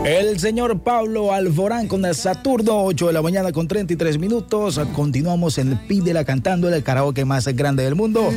El señor Pablo Alborán con el Saturno, 8 de la mañana con 33 minutos. Continuamos en Pídela Cantando, el karaoke más grande del mundo.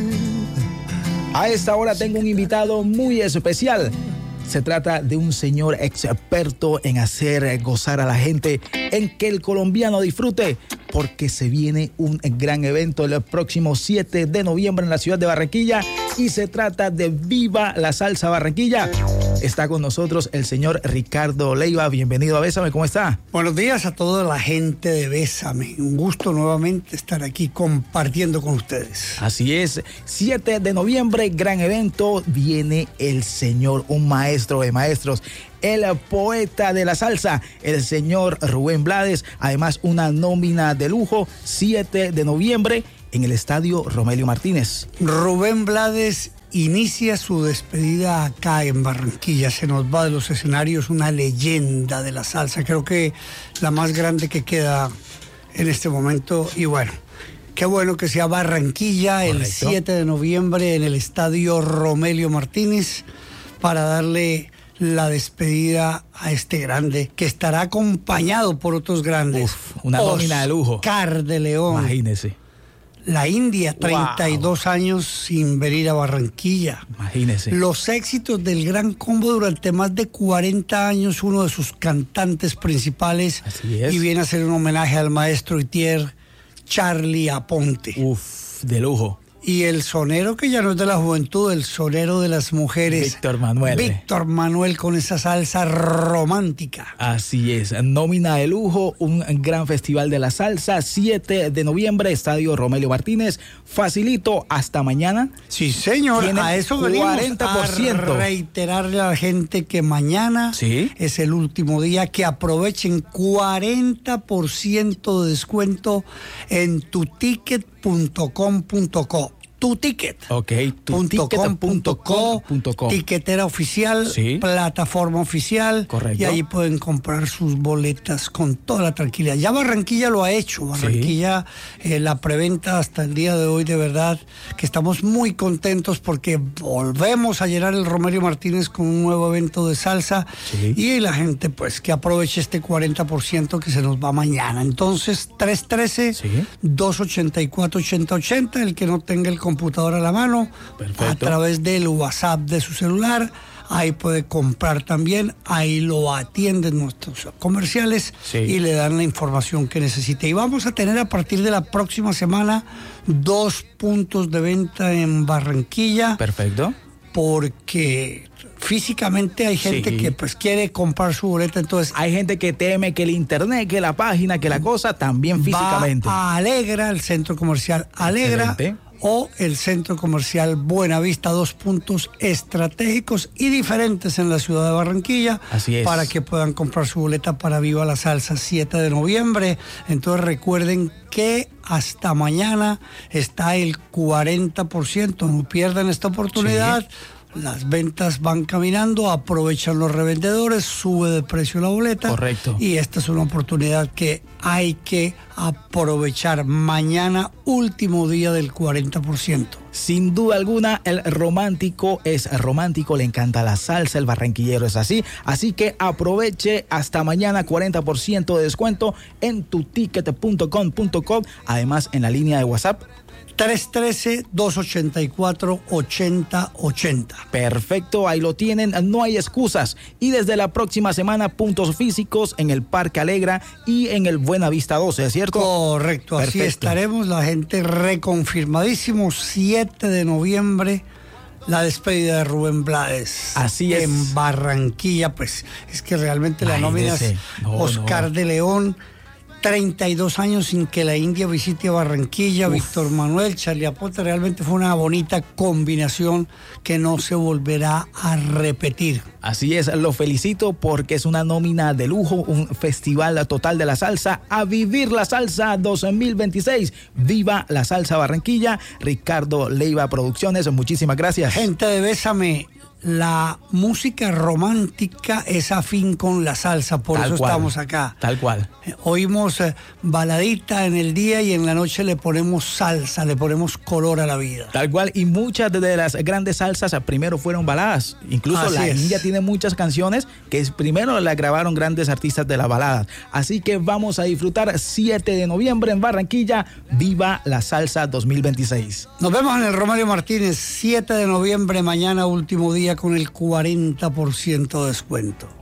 A esta hora tengo un invitado muy especial. Se trata de un señor experto en hacer gozar a la gente, en que el colombiano disfrute, porque se viene un gran evento el próximo 7 de noviembre en la ciudad de Barranquilla y se trata de Viva la Salsa Barranquilla. Está con nosotros el señor Ricardo Leiva. Bienvenido a Bésame, ¿cómo está? Buenos días a toda la gente de Bésame. Un gusto nuevamente estar aquí compartiendo con ustedes. Así es, 7 de noviembre, gran evento. Viene el señor, un maestro de maestros, el poeta de la salsa, el señor Rubén Blades. Además, una nómina de lujo, 7 de noviembre en el estadio Romelio Martínez. Rubén Blades inicia su despedida acá en Barranquilla. Se nos va de los escenarios una leyenda de la salsa. Creo que la más grande que queda en este momento. Y bueno, qué bueno que sea Barranquilla. Correcto. El 7 de noviembre en el estadio Romelio Martínez para darle la despedida a este grande que estará acompañado por otros grandes. Una nómina de lujo. Oscar de León. Imagínese. La India, 32 años sin venir a Barranquilla. Imagínese. Los éxitos del Gran Combo durante más de 40 años, uno de sus cantantes principales. Así es. Y viene a hacer un homenaje al maestro Itier, Charlie Aponte. De lujo. Y el sonero que ya no es de la juventud, el sonero de las mujeres. Víctor Manuel. Víctor Manuel con esa salsa romántica. Así es, nómina de lujo, un gran festival de la salsa, 7 de noviembre, estadio Romelio Martínez. Facilito, hasta mañana. Sí, señor, a eso venimos 40%. A reiterarle a la gente que mañana es el último día, que aprovechen 40% de descuento en tuticket.com.co. Tu ticket. Ok, tuticket.com.co. Tiquetera oficial, plataforma oficial. Correcto. Y ahí pueden comprar sus boletas con toda la tranquilidad. Ya Barranquilla lo ha hecho. Barranquilla, la preventa hasta el día de hoy, de verdad, que estamos muy contentos porque volvemos a llenar el Romelio Martínez con un nuevo evento de salsa. Y la gente, pues, que aproveche este 40% que se nos va mañana. Entonces, 313-284-8080. El que no tenga el computador a la mano, a través del WhatsApp de su celular, ahí puede comprar también, ahí lo atienden nuestros comerciales y le dan la información que necesite. Y vamos a tener a partir de la próxima semana 2 puntos de venta en Barranquilla. Perfecto. Porque físicamente hay gente que pues quiere comprar su boleta, entonces hay gente que teme que el internet, que la página, que la cosa, también físicamente. Va a Alegra, el centro comercial Alegra. Excelente. O el Centro Comercial Buenavista, 2 puntos estratégicos y diferentes en la ciudad de Barranquilla. Así es. Para que puedan comprar su boleta para Viva la Salsa 7 de noviembre. Entonces recuerden que hasta mañana está el 40%. No pierdan esta oportunidad. Las ventas van caminando, aprovechan los revendedores, sube de precio la boleta. Correcto. Y esta es una oportunidad que hay que aprovechar. Mañana, último día del 40%. Sin duda alguna, el romántico es romántico, le encanta la salsa, el barranquillero es así. Así que aproveche hasta mañana, 40% de descuento en tuticket.com.co. Además, en la línea de WhatsApp, 313-284-8080. Perfecto, ahí lo tienen, no hay excusas. Y desde la próxima semana, puntos físicos en el Parque Alegra y en el Buenavista 12, ¿cierto? Correcto, perfecto. Así estaremos, la gente reconfirmadísimo, 7 de noviembre. La despedida de Rubén Blades. Así es. En Barranquilla, pues es que realmente la nómina es Oscar de León. 32 años sin que la India visite a Barranquilla. Víctor Manuel, Charlie Aponte, realmente fue una bonita combinación que no se volverá a repetir. Así es, lo felicito porque es una nómina de lujo, un festival total de la salsa. A vivir la salsa 2026. Viva la Salsa Barranquilla. Ricardo Leiva Producciones, muchísimas gracias. Gente de Bésame, la música romántica es afín con la salsa, por Tal eso cual, estamos acá. Tal cual. Oímos baladita en el día y en la noche le ponemos salsa, le ponemos color a la vida. Tal cual, y muchas de las grandes salsas primero fueron baladas. Incluso Así la es. India tiene muchas canciones que primero las grabaron grandes artistas de las baladas. Así que vamos a disfrutar 7 de noviembre en Barranquilla. Viva la salsa 2026. Nos vemos en el Romario Martínez, 7 de noviembre, mañana último día con el 40% de descuento.